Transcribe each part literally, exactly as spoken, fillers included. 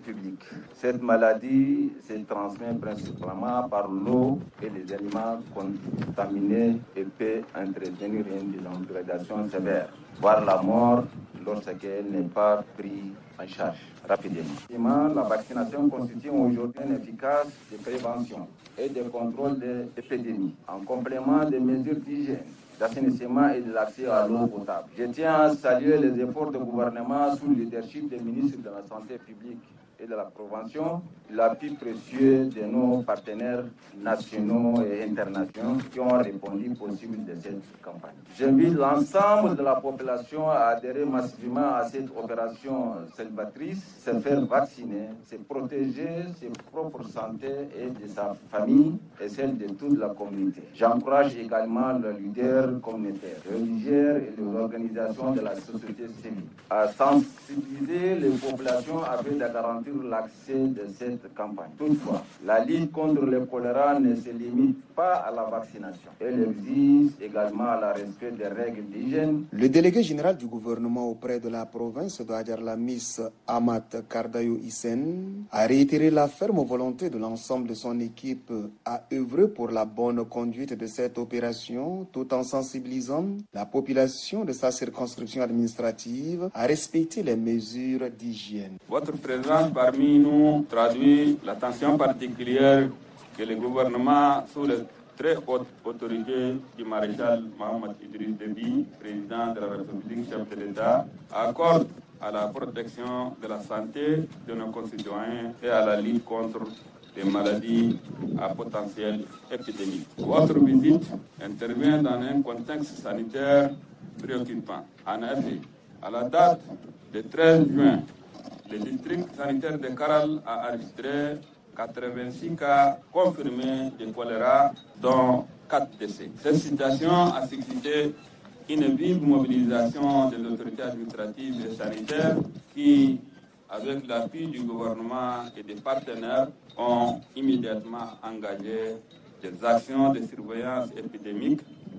publique. Cette maladie se transmet principalement par l'eau et les aliments contaminés et peut entretenir une dégradation sévère, voire la mort lorsqu'elle n'est pas prise en charge rapidement. La vaccination constitue aujourd'hui une efficace de prévention et de contrôle de l'épidémie, en complément des mesures d'hygiène, d'assainissement et de l'accès à l'eau potable. Je tiens à saluer les efforts du gouvernement sous le leadership des ministres de la Santé publique et de la prévention, l'appui précieux de nos partenaires nationaux et internationaux qui ont répondu possible de cette campagne. J'invite l'ensemble de la population à adhérer massivement à cette opération salvatrice, se faire vacciner, se protéger sa propre santé et de sa famille et celle de toute la communauté. J'encourage également les leaders communautaires, les religieux et les organisations de la société civile à sensibiliser les populations afin de garantir l'accès de cette campagne. Toutefois, la lutte contre le choléra ne se limite pas à la vaccination. Elle exige également le respect des règles d'hygiène. Le délégué général du gouvernement auprès de la province de Hadjar-Lamis, Amat Kardayo Hissène, a réitéré la ferme volonté de l'ensemble de son équipe à œuvrer pour la bonne conduite de cette opération, tout en sensibilisant la population de sa circonscription administrative à respecter les mesures d'hygiène. Votre présence parmi nous traduit l'attention particulière que le gouvernement, sous les très haute autorité du maréchal Mohamed Idriss Déby, président de la République, chef de l'État, accorde à la protection de la santé de nos concitoyens et à la lutte contre les maladies à potentiel épidémique. Votre visite intervient dans un contexte sanitaire préoccupant. En effet, à la date du treize juin, le district sanitaire de Karal a enregistré quatre-vingt-six cas confirmés de choléra, dont quatre décès. Cette situation a suscité une vive mobilisation des autorités administratives et sanitaires qui, avec l'appui du gouvernement et des partenaires, ont immédiatement engagé des actions de surveillance épidémique,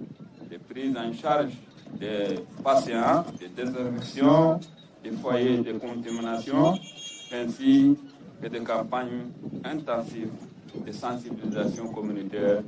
de prise en charge des patients, de désinfection des foyers de contamination, ainsi que des campagnes intensives de sensibilisation communautaire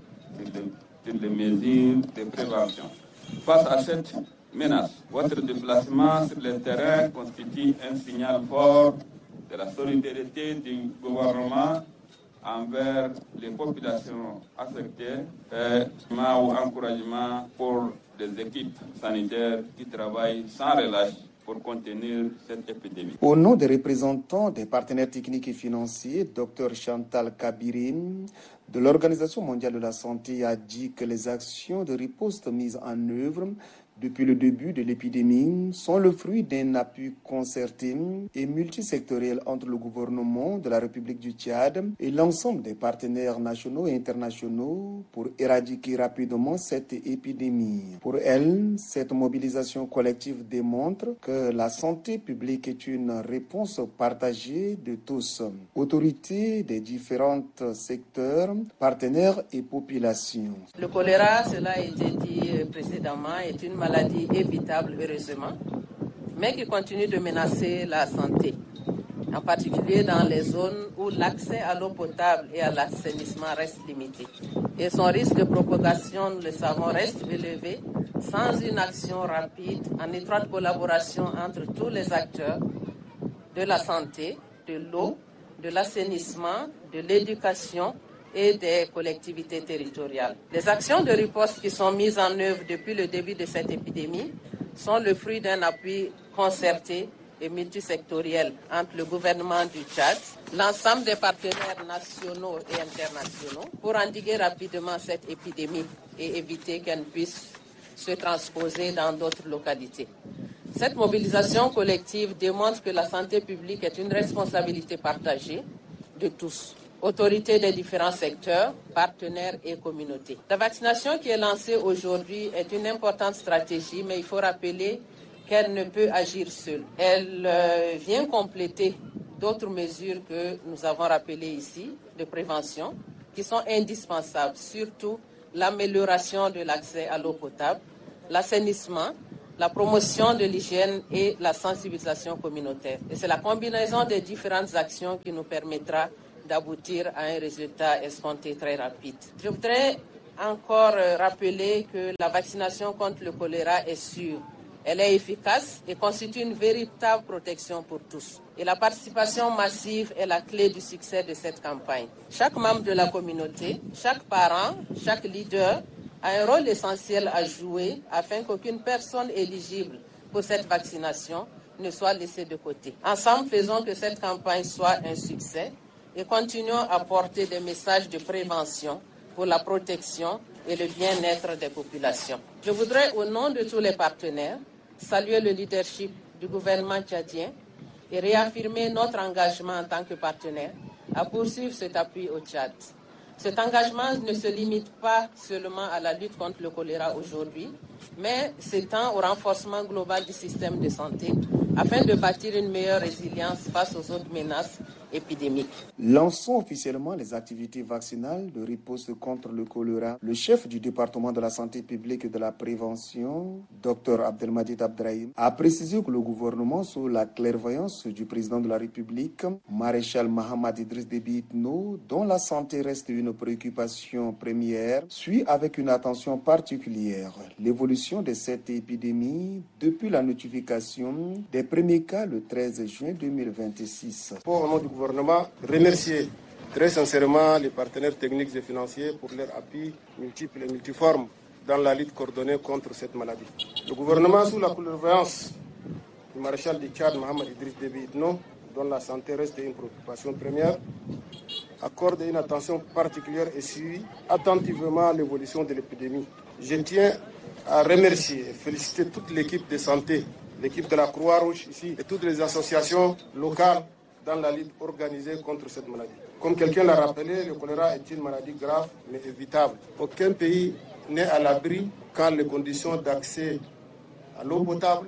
sur les mesures de prévention. Face à cette menace, votre déplacement sur le terrain constitue un signal fort de la solidarité du gouvernement envers les populations affectées et un encouragement pour les équipes sanitaires qui travaillent sans relâche pour contenir cette épidémie. Au nom des représentants des partenaires techniques et financiers, Dr Chantal Kabirim de l'Organisation mondiale de la santé a dit que les actions de riposte mises en œuvre depuis le début de l'épidémie sont le fruit d'un appui concerté et multisectoriel entre le gouvernement de la République du Tchad et l'ensemble des partenaires nationaux et internationaux pour éradiquer rapidement cette épidémie. Pour elle, cette mobilisation collective démontre que la santé publique est une réponse partagée de tous, autorités des différents secteurs, partenaires et populations. Le choléra, cela a été dit précédemment, est une maladie évitable, heureusement, mais qui continue de menacer la santé, en particulier dans les zones où l'accès à l'eau potable et à l'assainissement reste limité. Et son risque de propagation, nous le savons, reste élevé sans une action rapide, en étroite collaboration entre tous les acteurs de la santé, de l'eau, de l'assainissement, de l'éducation et des collectivités territoriales. Les actions de riposte qui sont mises en œuvre depuis le début de cette épidémie sont le fruit d'un appui concerté et multisectoriel entre le gouvernement du Tchad, l'ensemble des partenaires nationaux et internationaux pour endiguer rapidement cette épidémie et éviter qu'elle puisse se transposer dans d'autres localités. Cette mobilisation collective démontre que la santé publique est une responsabilité partagée de tous. Autorités des différents secteurs, partenaires et communautés. La vaccination qui est lancée aujourd'hui est une importante stratégie, mais il faut rappeler qu'elle ne peut agir seule. Elle euh, vient compléter d'autres mesures que nous avons rappelées ici, de prévention, qui sont indispensables, surtout l'amélioration de l'accès à l'eau potable, l'assainissement, la promotion de l'hygiène et la sensibilisation communautaire. Et c'est la combinaison des différentes actions qui nous permettra d'aboutir à un résultat escompté très rapide. Je voudrais encore rappeler que la vaccination contre le choléra est sûre. Elle est efficace et constitue une véritable protection pour tous. Et la participation massive est la clé du succès de cette campagne. Chaque membre de la communauté, chaque parent, chaque leader a un rôle essentiel à jouer afin qu'aucune personne éligible pour cette vaccination ne soit laissée de côté. Ensemble, faisons que cette campagne soit un succès et continuons à porter des messages de prévention pour la protection et le bien-être des populations. Je voudrais, au nom de tous les partenaires, saluer le leadership du gouvernement tchadien et réaffirmer notre engagement en tant que partenaire à poursuivre cet appui au Tchad. Cet engagement ne se limite pas seulement à la lutte contre le choléra aujourd'hui, mais s'étend au renforcement global du système de santé afin de bâtir une meilleure résilience face aux autres menaces épidémiques. Lançons officiellement les activités vaccinales de riposte contre le choléra. Le chef du département de la santé publique et de la prévention, Dr Abdelmadjid Abdrahim, a précisé que le gouvernement, sous la clairvoyance du président de la République, maréchal Mahamad Idriss Déby Itno, dont la santé reste une préoccupation première, suit avec une attention particulière l'évolution de cette épidémie depuis la notification des premiers cas le treize juin deux mille vingt-six. Pour au nom du gouvernement, remercier très sincèrement les partenaires techniques et financiers pour leur appui multiple et multiforme dans la lutte coordonnée contre cette maladie. Le gouvernement, sous la clairvoyance du maréchal du Tchad, Mahamad Idriss Déby Itno, dont la santé reste une préoccupation première, accorde une attention particulière et suit attentivement l'évolution de l'épidémie. Je tiens à remercier et féliciter toute l'équipe de santé, l'équipe de la Croix-Rouge ici et toutes les associations locales dans la lutte organisée contre cette maladie. Comme quelqu'un l'a rappelé, le choléra est une maladie grave mais évitable. Aucun pays n'est à l'abri quand les conditions d'accès à l'eau potable,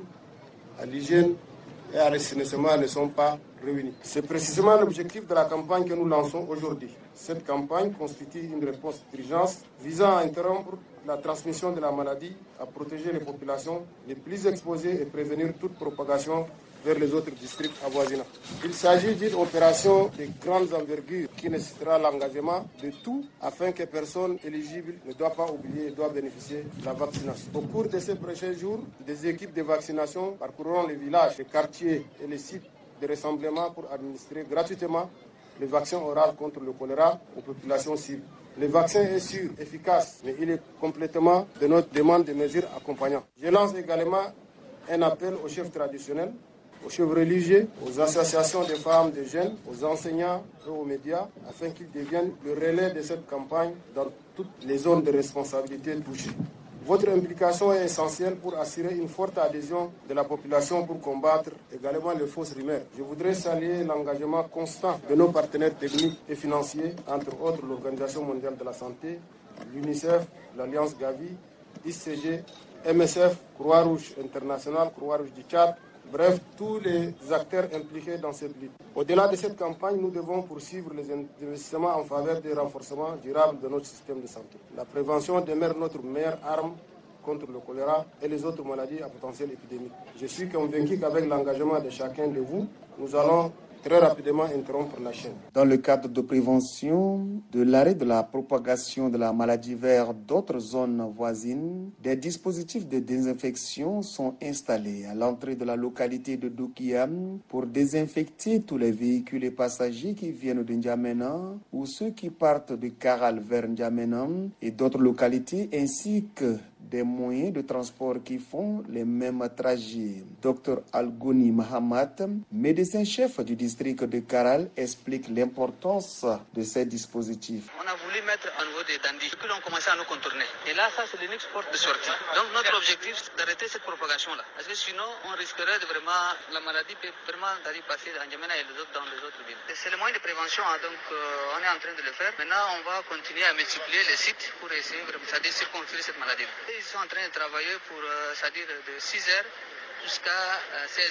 à l'hygiène et à l'assainissement ne sont pas réunies. C'est précisément l'objectif de la campagne que nous lançons aujourd'hui. Cette campagne constitue une réponse d'urgence visant à interrompre la transmission de la maladie, à protéger les populations les plus exposées et prévenir toute propagation vers les autres districts avoisinants. Il s'agit d'une opération de grande envergure qui nécessitera l'engagement de tout afin que personne éligible ne doit pas oublier et doit bénéficier de la vaccination. Au cours de ces prochains jours, des équipes de vaccination parcourront les villages, les quartiers et les sites de rassemblement pour administrer gratuitement le vaccin oral contre le choléra aux populations cibles. Le vaccin est sûr, efficace, mais il est complètement de notre demande de mesures accompagnantes. Je lance également un appel aux chefs traditionnels, aux chefs religieux, aux associations de femmes, de jeunes, aux enseignants et aux médias, afin qu'ils deviennent le relais de cette campagne dans toutes les zones de responsabilité touchées. Votre implication est essentielle pour assurer une forte adhésion de la population pour combattre également les fausses rumeurs. Je voudrais saluer l'engagement constant de nos partenaires techniques et financiers, entre autres l'Organisation mondiale de la santé, l'UNICEF, l'Alliance Gavi, I C G, M S F, Croix-Rouge internationale, Croix-Rouge du Tchad, bref, tous les acteurs impliqués dans cette lutte. Au-delà de cette campagne, nous devons poursuivre les investissements en faveur du renforcement durable de notre système de santé. La prévention demeure notre meilleure arme contre le choléra et les autres maladies à potentiel épidémique. Je suis convaincu qu'avec l'engagement de chacun de vous, nous allons très rapidement interrompre la chaîne. Dans le cadre de prévention de l'arrêt de la propagation de la maladie vers d'autres zones voisines, des dispositifs de désinfection sont installés à l'entrée de la localité de Doukiam pour désinfecter tous les véhicules et passagers qui viennent de N'Djamena ou ceux qui partent de Karal vers N'Djamena et d'autres localités, ainsi que des moyens de transport qui font les mêmes trajets. Docteur Algoni Mahamat, médecin-chef du district de Karal, explique l'importance de ces dispositifs. On a voulu mettre à nouveau des dandys, puis on commençait à nous contourner. Et là, ça, c'est l'unique porte de sortie. Donc, notre objectif, c'est d'arrêter cette propagation-là. Parce que sinon, on risquerait de vraiment, la maladie peut vraiment passer dans N'Djamena et les autres, dans les autres villes. C'est le moyen de prévention, hein, donc euh, on est en train de le faire. Maintenant, on va continuer à multiplier les sites pour essayer, c'est-à-dire circonscrire cette maladie. Ils sont en train de travailler pour, euh, c'est-à-dire de six heures jusqu'à euh, seize heures.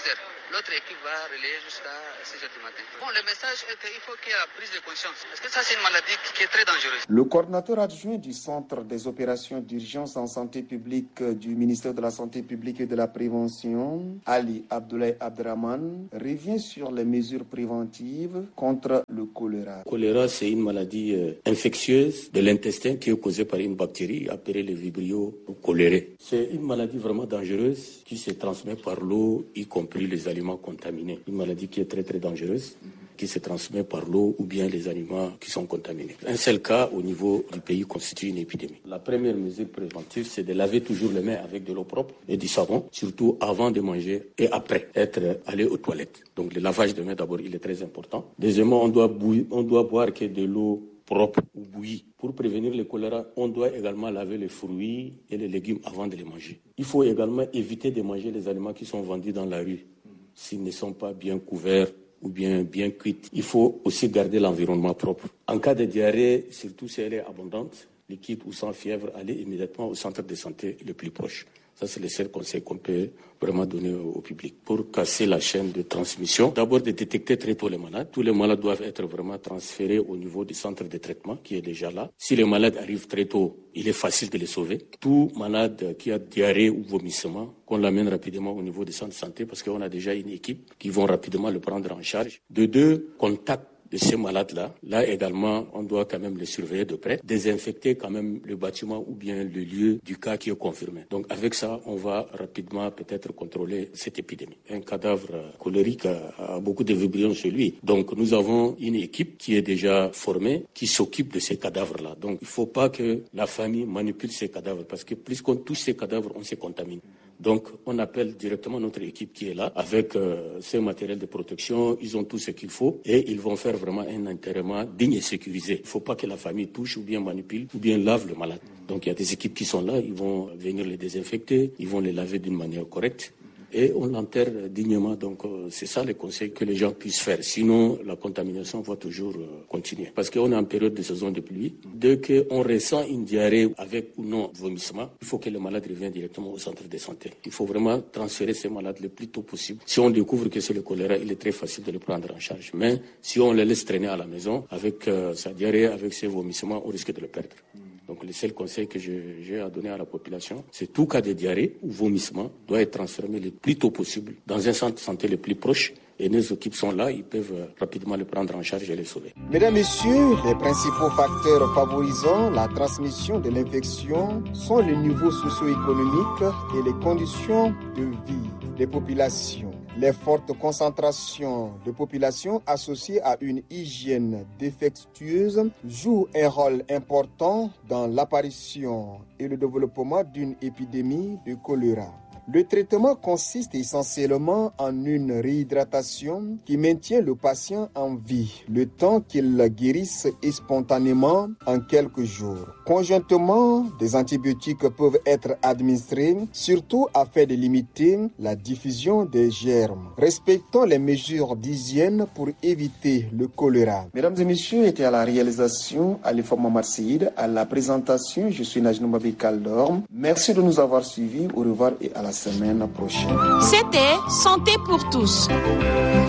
l'autre équipe va relayer jusqu'à six heures du matin. Bon, le message est qu'il faut qu'il y ait la prise de conscience, parce que ça, c'est une maladie qui est très dangereuse. Le coordinateur adjoint du Centre des opérations d'urgence en santé publique du ministère de la Santé publique et de la Prévention, Ali Abdoulaye Abdraman, revient sur les mesures préventives contre le choléra. Le choléra, c'est une maladie euh, infectieuse de l'intestin qui est causée par une bactérie appelée le vibrio choléré. C'est une maladie vraiment dangereuse qui se transmet par l'eau, y compris les aliments contaminés. Une maladie qui est très très dangereuse, qui se transmet par l'eau ou bien les aliments qui sont contaminés. Un seul cas au niveau du pays constitue une épidémie. La première mesure préventive, c'est de laver toujours les mains avec de l'eau propre et du savon, surtout avant de manger et après être allé aux toilettes. Donc le lavage de mains d'abord, il est très important. Deuxièmement, on doit, bouillir, on doit boire que de l'eau propre ou bouillie. Pour prévenir le choléra, on doit également laver les fruits et les légumes avant de les manger. Il faut également éviter de manger les aliments qui sont vendus dans la rue s'ils ne sont pas bien couverts ou bien bien cuites. Il faut aussi garder l'environnement propre. En cas de diarrhée, surtout si elle est abondante, liquide ou sans fièvre, aller immédiatement au centre de santé le plus proche. Ça, c'est le seul conseil qu'on peut vraiment donner au public. Pour casser la chaîne de transmission, d'abord de détecter très tôt les malades. Tous les malades doivent être vraiment transférés au niveau du centre de traitement qui est déjà là. Si les malades arrivent très tôt, il est facile de les sauver. Tout malade qui a diarrhée ou vomissement, qu'on l'amène rapidement au niveau du centre de santé parce qu'on a déjà une équipe qui vont rapidement le prendre en charge. De deux, contact de ces malades-là. Là également, on doit quand même les surveiller de près, désinfecter quand même le bâtiment ou bien le lieu du cas qui est confirmé. Donc avec ça, on va rapidement peut-être contrôler cette épidémie. Un cadavre cholérique a, a beaucoup de vibrions chez lui. Donc nous avons une équipe qui est déjà formée, qui s'occupe de ces cadavres-là. Donc il ne faut pas que la famille manipule ces cadavres parce que plus qu'on touche ces cadavres, on se contamine. Donc, on appelle directement notre équipe qui est là avec euh, ces matériels de protection. Ils ont tout ce qu'il faut et ils vont faire vraiment un enterrement digne et sécurisé. Il ne faut pas que la famille touche ou bien manipule ou bien lave le malade. Donc, il y a des équipes qui sont là. Ils vont venir les désinfecter. Ils vont les laver d'une manière correcte. Et on l'enterre dignement. Donc, euh, c'est ça le conseil que les gens puissent faire. Sinon, la contamination va toujours euh, continuer. Parce qu'on est en période de saison de pluie. Dès qu'on ressent une diarrhée avec ou non vomissement, il faut que le malade revienne directement au centre de santé. Il faut vraiment transférer ces malades le plus tôt possible. Si on découvre que c'est le choléra, il est très facile de le prendre en charge. Mais si on le laisse traîner à la maison avec euh, sa diarrhée, avec ses vomissements, on risque de le perdre. Donc le seul conseil que je, j'ai à donner à la population, c'est tout cas de diarrhée ou vomissement doit être transféré le plus tôt possible dans un centre de santé le plus proche. Et nos équipes sont là, ils peuvent rapidement le prendre en charge et le sauver. Mesdames, Messieurs, les principaux facteurs favorisant la transmission de l'infection sont le niveau socio-économique et les conditions de vie des populations. Les fortes concentrations de population associées à une hygiène défectueuse jouent un rôle important dans l'apparition et le développement d'une épidémie de choléra. Le traitement consiste essentiellement en une réhydratation qui maintient le patient en vie le temps qu'il guérisse spontanément en quelques jours. Conjointement, des antibiotiques peuvent être administrés, surtout afin de limiter la diffusion des germes. Respectons les mesures d'hygiène pour éviter le choléra. Mesdames et messieurs, était à la réalisation Alifa Mamad Seyd, à la présentation, je suis Najnou Mabi Kaldorm. Merci de nous avoir suivis. Au revoir et à la semaine prochaine. C'était Santé pour tous.